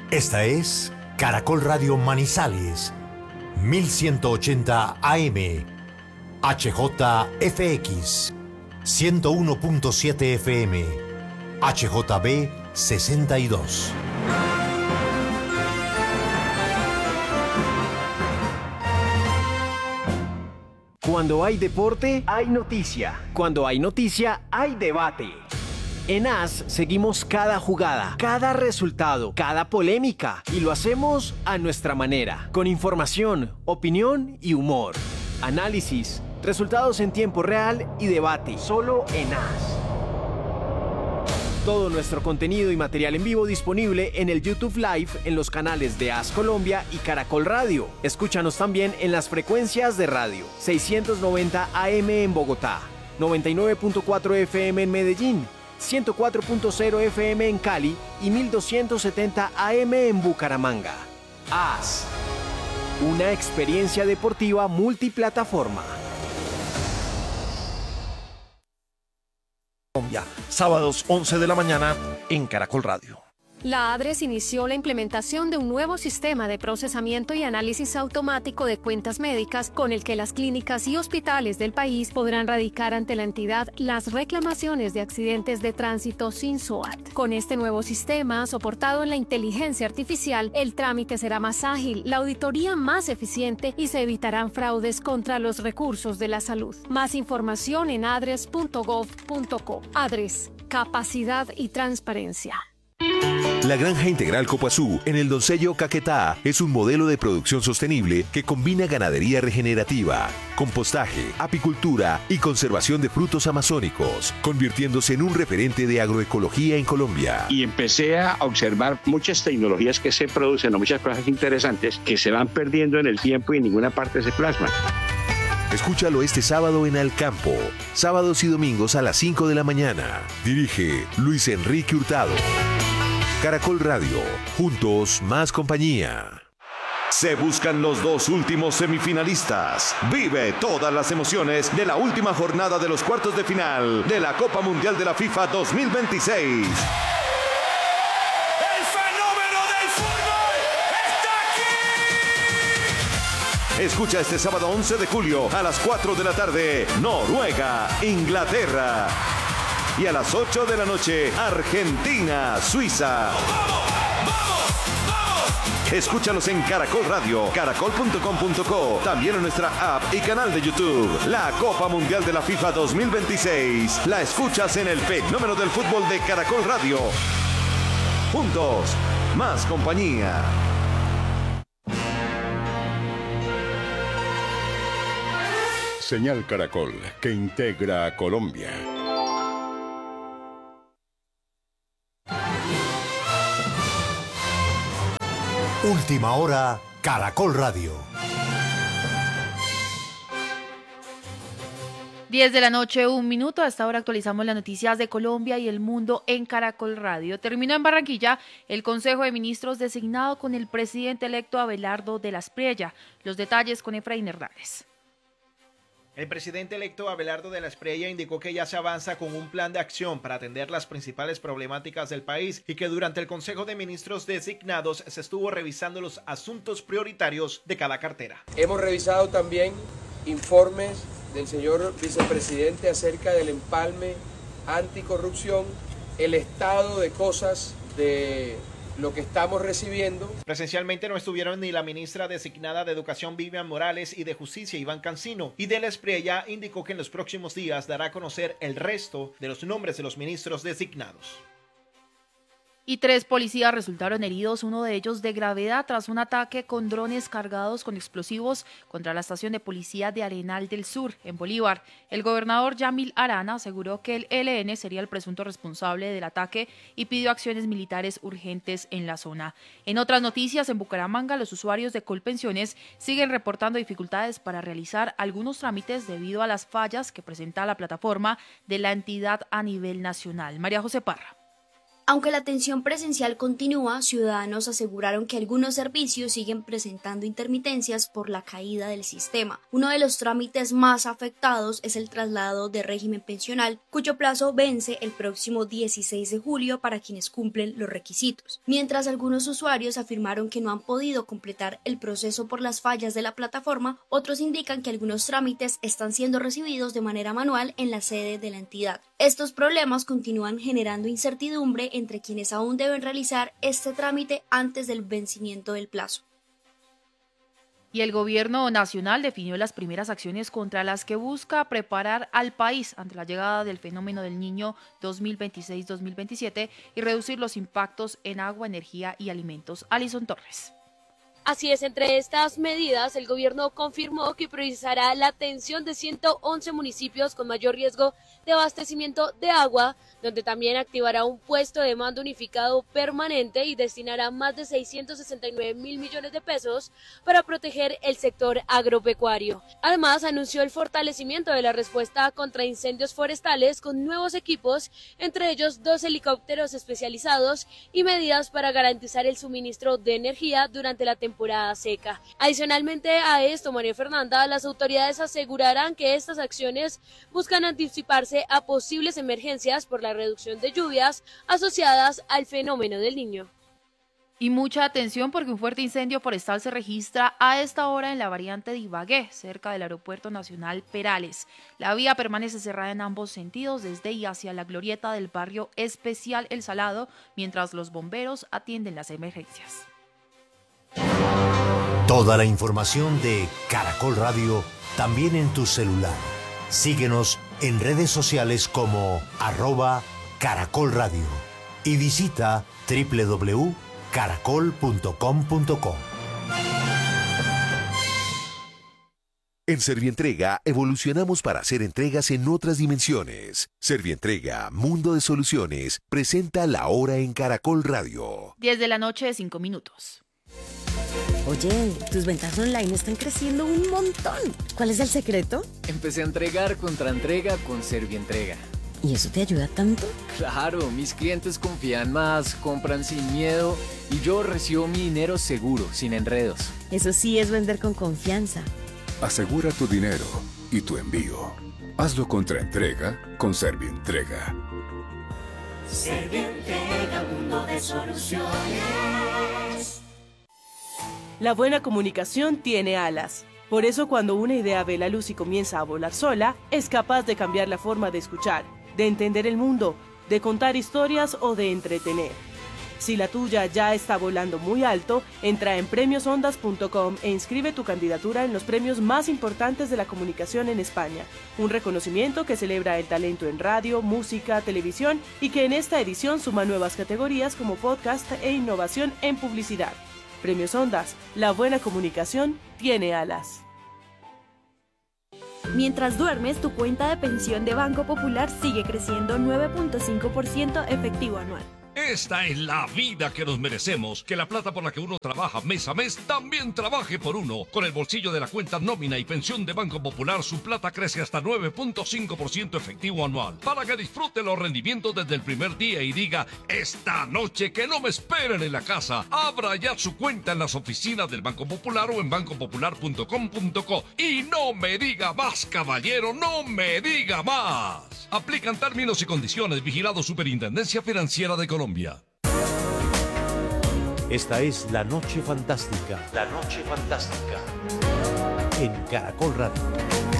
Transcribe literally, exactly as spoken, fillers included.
Esta es Caracol Radio Manizales, mil ciento ochenta A M, H J F X, ciento uno punto siete F M, H J B sesenta y dos. Cuando hay deporte, hay noticia. Cuando hay noticia, hay debate. En A S seguimos cada jugada, cada resultado, cada polémica y lo hacemos a nuestra manera, con información, opinión y humor. Análisis, resultados en tiempo real y debate, solo en A S. Todo nuestro contenido y material en vivo disponible en el YouTube Live en los canales de A S Colombia y Caracol Radio. Escúchanos también en las frecuencias de radio seiscientos noventa A M en Bogotá, noventa y nueve punto cuatro F M en Medellín, ciento cuatro punto cero F M en Cali y mil doscientos setenta A M en Bucaramanga. A S, una experiencia deportiva multiplataforma. Sábados once de la mañana en Caracol Radio. La ADRES inició la implementación de un nuevo sistema de procesamiento y análisis automático de cuentas médicas con el que las clínicas y hospitales del país podrán radicar ante la entidad las reclamaciones de accidentes de tránsito sin S O A T. Con este nuevo sistema, soportado en la inteligencia artificial, el trámite será más ágil, la auditoría más eficiente y se evitarán fraudes contra los recursos de la salud. Más información en adres punto gov punto co. ADRES, capacidad y transparencia. La Granja Integral Copuazú en el Doncello Caquetá es un modelo de producción sostenible que combina ganadería regenerativa, compostaje, apicultura y conservación de frutos amazónicos, convirtiéndose en un referente de agroecología en Colombia. Y empecé a observar muchas tecnologías que se producen o muchas cosas interesantes que se van perdiendo en el tiempo y en ninguna parte se plasman. Escúchalo este sábado en Alcampo, sábados y domingos a las cinco de la mañana. Dirige Luis Enrique Hurtado. Caracol Radio, juntos más compañía. Se buscan los dos últimos semifinalistas. Vive todas las emociones de la última jornada de los cuartos de final de la Copa Mundial de la FIFA dos mil veintiséis. ¡El fenómeno del fútbol está aquí! Escucha este sábado once de julio a las cuatro de la tarde, Noruega, Inglaterra. Y a las ocho de la noche, Argentina, Suiza. ¡Vamos, vamos, vamos! Escúchanos en Caracol Radio, caracol punto com punto co, también en nuestra app y canal de YouTube. La Copa Mundial de la FIFA dos mil veintiséis. La escuchas en el fenómeno del fútbol de Caracol Radio. Juntos, más compañía. Señal Caracol, que integra a Colombia. Última hora, Caracol Radio. diez de la noche, un minuto. A esta hora actualizamos las noticias de Colombia y el mundo en Caracol Radio. Terminó en Barranquilla el Consejo de Ministros designado con el presidente electo Abelardo de la Espriella. Los detalles con Efraín Hernández. El presidente electo Abelardo de la Espriella indicó que ya se avanza con un plan de acción para atender las principales problemáticas del país y que durante el Consejo de Ministros designados se estuvo revisando los asuntos prioritarios de cada cartera. Hemos revisado también informes del señor vicepresidente acerca del empalme anticorrupción, el estado de cosas de lo que estamos recibiendo. Presencialmente no estuvieron ni la ministra designada de Educación Vivian Morales y de Justicia Iván Cancino, y de la Espriella indicó que en los próximos días dará a conocer el resto de los nombres de los ministros designados. Y tres policías resultaron heridos, uno de ellos de gravedad, tras un ataque con drones cargados con explosivos contra la estación de policía de Arenal del Sur, en Bolívar. El gobernador Yamil Arana aseguró que el E L N sería el presunto responsable del ataque y pidió acciones militares urgentes en la zona. En otras noticias, en Bucaramanga, los usuarios de Colpensiones siguen reportando dificultades para realizar algunos trámites debido a las fallas que presenta la plataforma de la entidad a nivel nacional. María José Parra. Aunque la atención presencial continúa, ciudadanos aseguraron que algunos servicios siguen presentando intermitencias por la caída del sistema. Uno de los trámites más afectados es el traslado de régimen pensional, cuyo plazo vence el próximo dieciséis de julio para quienes cumplen los requisitos. Mientras algunos usuarios afirmaron que no han podido completar el proceso por las fallas de la plataforma, otros indican que algunos trámites están siendo recibidos de manera manual en la sede de la entidad. Estos problemas continúan generando incertidumbre entre quienes aún deben realizar este trámite antes del vencimiento del plazo. Y el gobierno nacional definió las primeras acciones contra las que busca preparar al país ante la llegada del fenómeno del Niño dos mil veintiséis dos mil veintisiete y reducir los impactos en agua, energía y alimentos. Alison Torres. Así es, entre estas medidas, el gobierno confirmó que priorizará la atención de ciento once municipios con mayor riesgo de abastecimiento de agua, donde también activará un puesto de mando unificado permanente y destinará más de seiscientos sesenta y nueve mil millones de pesos para proteger el sector agropecuario. Además, anunció el fortalecimiento de la respuesta contra incendios forestales con nuevos equipos, entre ellos dos helicópteros especializados y medidas para garantizar el suministro de energía durante la temporada temporada seca. Adicionalmente a esto, María Fernanda, las autoridades asegurarán que estas acciones buscan anticiparse a posibles emergencias por la reducción de lluvias asociadas al fenómeno del Niño. Y mucha atención porque un fuerte incendio forestal se registra a esta hora en la variante de Ibagué, cerca del Aeropuerto Nacional Perales. La vía permanece cerrada en ambos sentidos, desde y hacia la glorieta del barrio especial El Salado, mientras los bomberos atienden las emergencias. Toda la información de Caracol Radio también en tu celular. Síguenos en redes sociales como arroba Caracol Radio y visita doble u doble u doble u punto caracol punto com punto co. En Servientrega evolucionamos para hacer entregas en otras dimensiones. Servientrega, Mundo de Soluciones, presenta La Hora en Caracol Radio. diez de la noche, cinco minutos. Oye, tus ventas online están creciendo un montón. ¿Cuál es el secreto? Empecé a entregar contra entrega con Servientrega. ¿Y eso te ayuda tanto? Claro, mis clientes confían más, compran sin miedo y yo recibo mi dinero seguro, sin enredos. Eso sí es vender con confianza. Asegura tu dinero y tu envío. Hazlo contra entrega con Servientrega. Servientrega, mundo de soluciones. La buena comunicación tiene alas. Por eso cuando una idea ve la luz y comienza a volar sola, es capaz de cambiar la forma de escuchar, de entender el mundo, de contar historias o de entretener. Si la tuya ya está volando muy alto, entra en premios ondas punto com e inscribe tu candidatura en los premios más importantes de la comunicación en España. Un reconocimiento que celebra el talento en radio, música, televisión y que en esta edición suma nuevas categorías como podcast e innovación en publicidad. Premios Ondas, la buena comunicación tiene alas. Mientras duermes, tu cuenta de pensión de Banco Popular sigue creciendo nueve punto cinco por ciento efectivo anual. Esta es la vida que nos merecemos, que la plata por la que uno trabaja mes a mes también trabaje por uno. Con el bolsillo de la cuenta nómina y pensión de Banco Popular, su plata crece hasta nueve punto cinco por ciento efectivo anual. Para que disfrute los rendimientos desde el primer día y diga, esta noche que no me esperen en la casa. Abra ya su cuenta en las oficinas del Banco Popular o en banco popular punto com punto co. Y no me diga más, caballero, no me diga más. Aplican términos y condiciones. Vigilado Superintendencia Financiera de Colombia. Esta es La Noche Fantástica. La Noche Fantástica. En Caracol Radio.